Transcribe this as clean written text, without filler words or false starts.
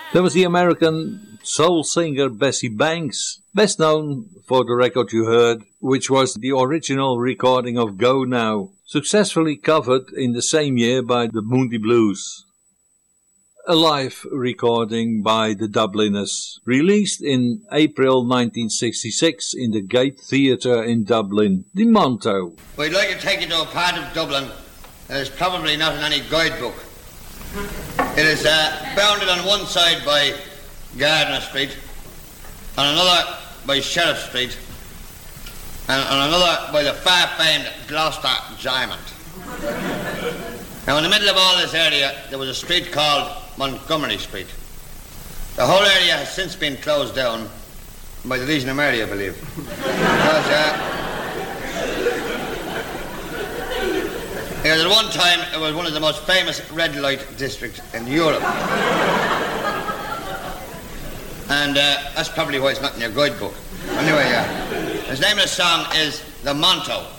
There was the American soul singer Bessie Banks, best known for the record you heard, which was the original recording of Go Now, successfully covered in the same year by the Moody Blues. A live recording by the Dubliners, released in April 1966 in the Gate Theatre in Dublin, the Monto. We'd like to take you to a part of Dublin that is probably not in any guidebook. It is bounded on one side by Gardiner Street, on another by Sheriff Street, and on another by the far-famed Gloucester Diamond. Now, in the middle of all this area, there was a street called Montgomery Street. The whole area has since been closed down by the Legion of Mary, I believe. Because at one time, it was one of the most famous red light districts in Europe. And that's probably why it's not in your guidebook. Anyway, his name of the song is The Monto.